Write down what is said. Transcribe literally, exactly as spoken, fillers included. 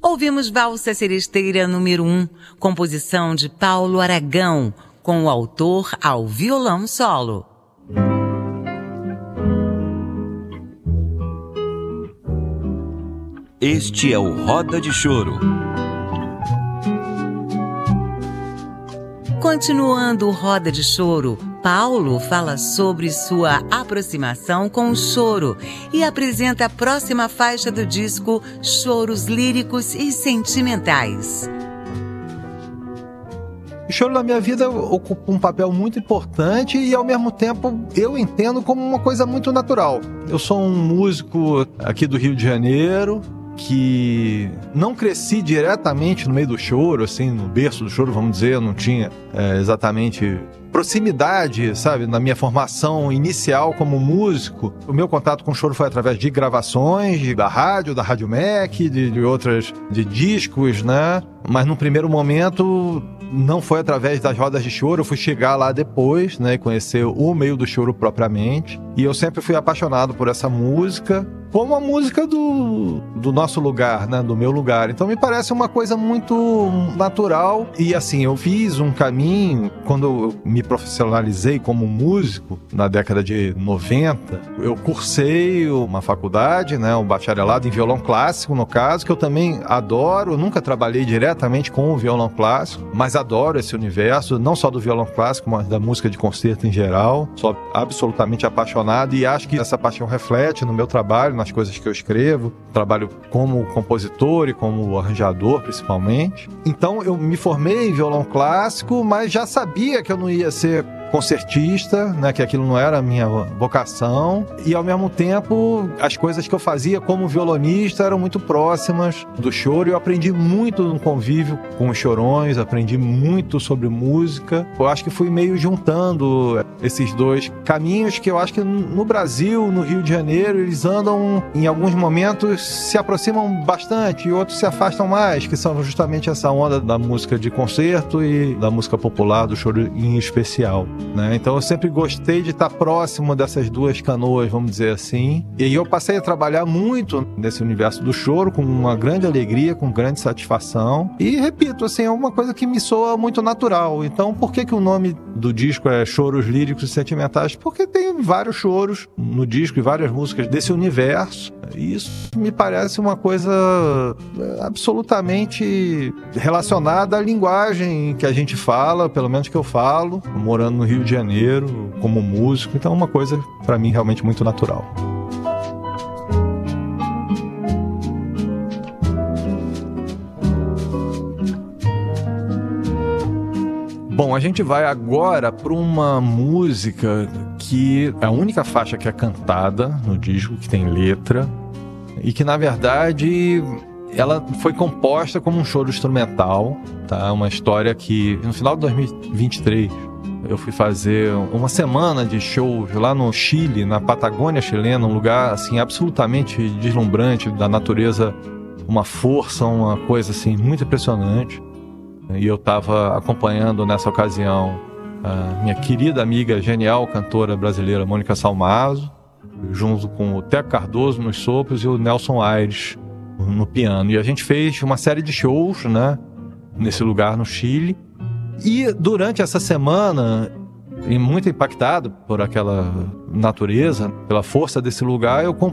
Ouvimos Valsa Seresteira número um, composição de Paulo Aragão, com o autor ao violão solo. Este é o Roda de Choro. Continuando o Roda de Choro, Paulo fala sobre sua aproximação com o choro e apresenta a próxima faixa do disco Choros Líricos e Sentimentais. O choro na minha vida ocupa um papel muito importante e, ao mesmo tempo, eu entendo como uma coisa muito natural. Eu sou um músico aqui do Rio de Janeiro, que não cresci diretamente no meio do choro, assim, no berço do choro, vamos dizer, eu não tinha é, exatamente proximidade, sabe, na minha formação inicial como músico. O meu contato com o choro foi através de gravações, de, da rádio, da Rádio Mac, de, de outras, de discos, né? Mas no primeiro momento não foi através das rodas de choro, eu fui chegar lá depois, né, e conhecer o meio do choro propriamente. E eu sempre fui apaixonado por essa música, como a música do, do nosso lugar, né, do meu lugar. Então me parece uma coisa muito natural. E assim, eu fiz um caminho, quando eu me profissionalizei como músico, na década de noventa, eu cursei uma faculdade, né, um bacharelado em violão clássico, no caso, que eu também adoro. Eu nunca trabalhei diretamente com o violão clássico, mas adoro esse universo, não só do violão clássico, mas da música de concerto em geral. Sou absolutamente apaixonado e acho que essa paixão reflete no meu trabalho, nas coisas que eu escrevo. Trabalho como compositor e como arranjador, principalmente. Então eu me formei em violão clássico, mas já sabia que eu não ia ser concertista, né, que aquilo não era a minha vocação, e ao mesmo tempo as coisas que eu fazia como violonista eram muito próximas do choro. Eu aprendi muito no convívio com os chorões, aprendi muito sobre música. Eu acho que fui meio juntando esses dois caminhos que eu acho que no Brasil, no Rio de Janeiro, eles andam, em alguns momentos se aproximam bastante e outros se afastam mais, que são justamente essa onda da música de concerto e da música popular, do choro em especial. Né? Então eu sempre gostei de estar próximo dessas duas canoas, vamos dizer assim. E eu passei a trabalhar muito nesse universo do choro, com uma grande alegria, com grande satisfação. E repito, assim, é uma coisa que me soa muito natural. Então por que que o nome do disco é Choros Líricos e Sentimentais? Porque tem vários choros no disco e várias músicas desse universo. E isso me parece uma coisa absolutamente relacionada à linguagem que a gente fala, pelo menos que eu falo, morando no Rio de Janeiro, como músico. Então é uma coisa, para mim, realmente muito natural. Bom, a gente vai agora para uma música que é a única faixa que é cantada no disco, que tem letra, e que, na verdade, ela foi composta como um choro instrumental, tá? Uma história que, no final de dois mil e vinte e três, eu fui fazer uma semana de shows lá no Chile, na Patagônia chilena, um lugar assim absolutamente deslumbrante, da natureza, uma força, uma coisa assim muito impressionante. E eu estava acompanhando nessa ocasião a minha querida amiga, genial cantora brasileira Mônica Salmazo, junto com o Teco Cardoso nos sopros e o Nelson Aires no piano. E a gente fez uma série de shows, né, nesse lugar no Chile. E durante essa semana, e muito impactado por aquela natureza, pela força desse lugar, eu